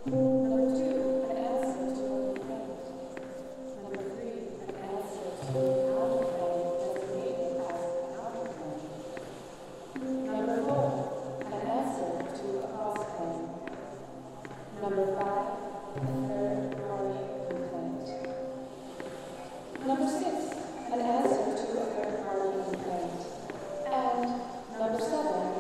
Number two, an answer to a complaint. Number three, an answer to an counterclaim designated as a counterclaim. Number four, an answer to a cross-claim. Number five, a third-party complaint. Number six, an answer to a third-party complaint. And number seven,